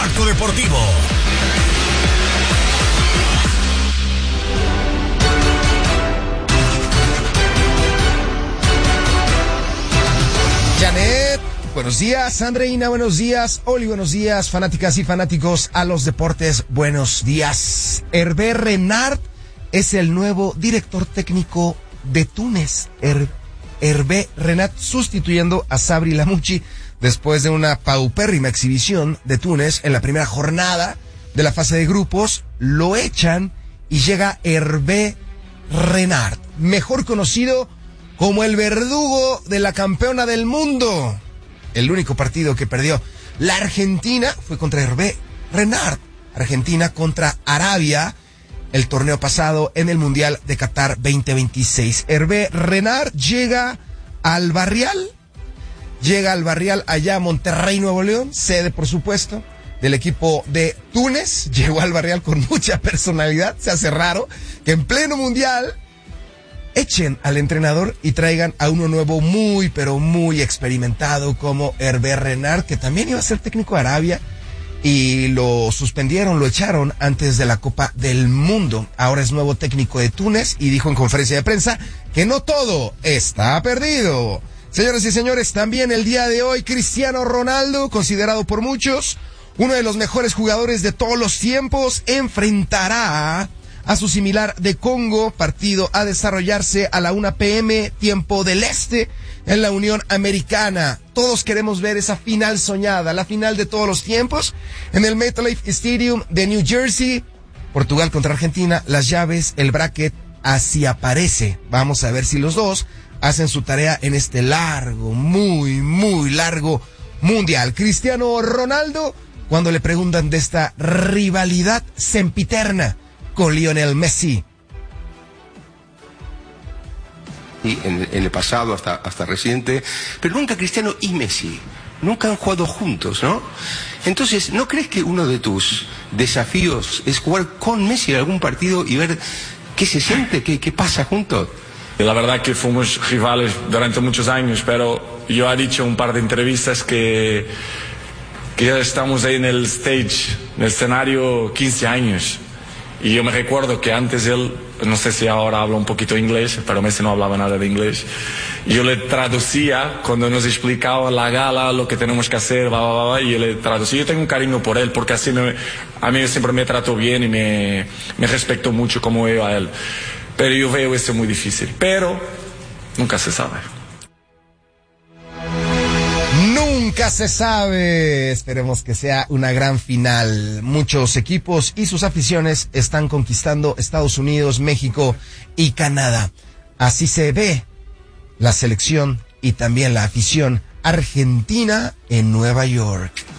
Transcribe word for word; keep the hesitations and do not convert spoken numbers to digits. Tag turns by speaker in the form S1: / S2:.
S1: Contacto Deportivo.
S2: Janet, buenos días. Andreina, buenos días. Oli, buenos días. Fanáticas y fanáticos a los deportes, buenos días. Hervé Renard es el nuevo director técnico de Túnez. Her- Hervé Renard sustituyendo a Sabri Lamouchi después de una paupérrima exhibición de Túnez en la primera jornada de la fase de grupos. Lo echan y llega Hervé Renard, mejor conocido como el verdugo de la campeona del mundo. El único partido que perdió la Argentina fue contra Hervé Renard. Argentina contra Arabia, el torneo pasado en el Mundial de Qatar veinte veintiséis. Hervé Renard llega al Barrial, llega al Barrial allá a Monterrey, Nuevo León, sede por supuesto del equipo de Túnez. Llegó al Barrial con mucha personalidad. Se hace raro que en pleno Mundial echen al entrenador y traigan a uno nuevo muy, pero muy experimentado como Hervé Renard, que también iba a ser técnico de Arabia y lo suspendieron, lo echaron antes de la Copa del Mundo. Ahora es nuevo técnico de Túnez y dijo en conferencia de prensa que no todo está perdido. Señoras y señores, también el día de hoy Cristiano Ronaldo, considerado por muchos uno de los mejores jugadores de todos los tiempos, enfrentará a su similar de Congo, partido a desarrollarse a la una pe eme, tiempo del este, en la Unión Americana. Todos queremos ver esa final soñada, la final de todos los tiempos, en el MetLife Stadium de New Jersey. Portugal contra Argentina, las llaves, el bracket, así aparece. Vamos a ver si los dos hacen su tarea en este largo, muy, muy largo mundial. Cristiano Ronaldo, cuando le preguntan de esta rivalidad sempiterna con Lionel Messi.
S3: Y en, en el pasado, hasta, hasta reciente, pero nunca Cristiano y Messi, nunca han jugado juntos, ¿no? Entonces, ¿no crees que uno de tus desafíos es jugar con Messi en algún partido y ver qué se siente, qué, qué pasa juntos?
S4: La verdad que fuimos rivales durante muchos años, pero yo he dicho en un par de entrevistas que, que ya estamos ahí en el stage, en el escenario quince años. Y yo me recuerdo que antes él, no sé si ahora habla un poquito inglés, pero Messi no hablaba nada de inglés. Y yo le traducía cuando nos explicaba la gala, lo que tenemos que hacer, bla, bla, bla, y yo le traducía. Yo tengo un cariño por él, porque así me, a mí siempre me trató bien y me, me respetó mucho como veo a él. Pero yo veo esto muy difícil. Pero nunca se sabe.
S2: Nunca se sabe. Esperemos que sea una gran final. Muchos equipos y sus aficiones están conquistando Estados Unidos, México y Canadá. Así se ve la selección y también la afición argentina en Nueva York.